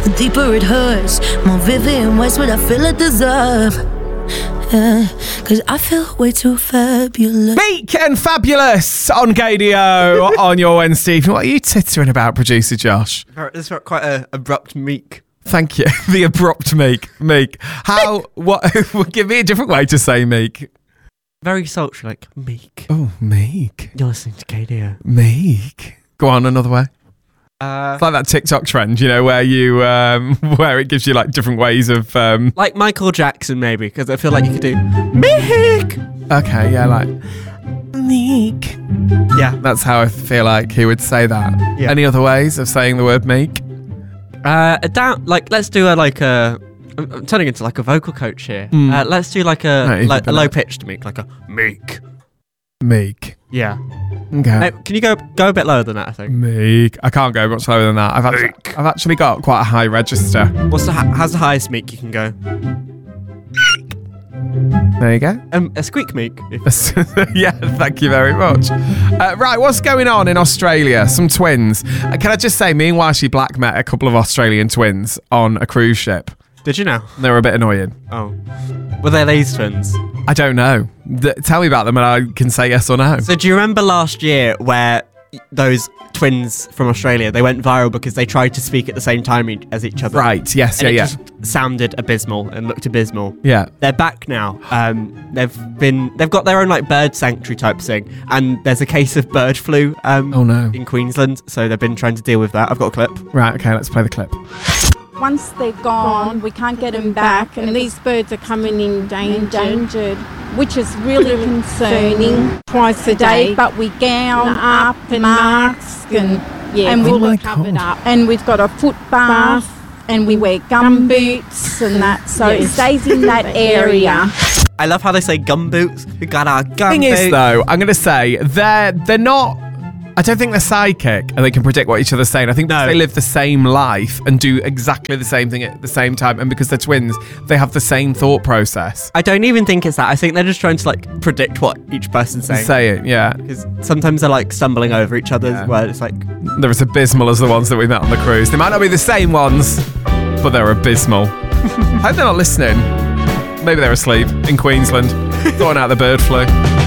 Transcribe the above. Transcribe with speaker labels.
Speaker 1: the deeper it hurts. More vivid in ways what I feel I deserve. Yeah, cause I feel way too fabulous.
Speaker 2: Meek and Fabulous on KDO on your Wednesday evening. What are you tittering about, producer Josh?
Speaker 3: This is quite an abrupt Meek.
Speaker 2: Thank you. The abrupt Meek. How, what, give me a different way to say Meek.
Speaker 3: Very sultry, like Meek.
Speaker 2: Oh, Meek.
Speaker 3: You're listening to KDO.
Speaker 2: Meek. Go on, another way. It's like that TikTok trend, you know, where you where it gives you like different ways of
Speaker 3: like Michael Jackson, maybe, because I feel like you could do Meek.
Speaker 2: Okay, yeah, like Meek.
Speaker 3: Yeah,
Speaker 2: that's how I feel like he would say that.
Speaker 3: Yeah.
Speaker 2: Any other ways of saying the word Meek?
Speaker 3: Let's do I'm turning into like a vocal coach here. Let's do like a low pitched Meek, like a Meek.
Speaker 2: Meek.
Speaker 3: Yeah.
Speaker 2: Okay.
Speaker 3: Can you go a bit lower than that, I think?
Speaker 2: Meek. I can't go much lower than that. I've actually got quite a high register.
Speaker 3: How's the highest Meek you can go?
Speaker 2: There you go.
Speaker 3: A squeak Meek.
Speaker 2: Yeah, thank you very much. Right, what's going on in Australia? Some twins. Can I just say, me and Washi Black met a couple of Australian twins on a cruise ship.
Speaker 3: Did you know?
Speaker 2: They were a bit annoying.
Speaker 3: Oh. Were they these twins?
Speaker 2: I don't know. Tell me about them and I can say yes or no.
Speaker 3: So do you remember last year where those twins from Australia, they went viral because they tried to speak at the same time as each other?
Speaker 2: Right, yes,
Speaker 3: and
Speaker 2: it
Speaker 3: just sounded abysmal and looked abysmal.
Speaker 2: Yeah.
Speaker 3: They're back now. They've got their own like bird sanctuary type thing, and there's a case of bird flu in Queensland, so they've been trying to deal with that. I've got a clip.
Speaker 2: Right, okay, let's play the clip.
Speaker 4: Once they're gone, we can't get them back, and these birds are coming endangered, which is really concerning. Twice a day, but we gown up and mask and we're covered up, and we've got a foot bath, and we wear gum boots and that, so it stays in that area.
Speaker 3: I love how they say gum boots. We got our gum
Speaker 2: Thing
Speaker 3: boots.
Speaker 2: is, though, I'm going to say they're not. I don't think they're psychic and they can predict what each other's saying. I think they live the same life and do exactly the same thing at the same time. And because they're twins, they have the same thought process.
Speaker 3: I don't even think it's that. I think they're just trying to like predict what each person's saying.
Speaker 2: Say it, yeah.
Speaker 3: Because sometimes they're like stumbling over each other's words. It's like
Speaker 2: they're as abysmal as the ones that we met on the cruise. They might not be the same ones, but they're abysmal. I hope they're not listening. Maybe they're asleep in Queensland, throwing out the bird flu.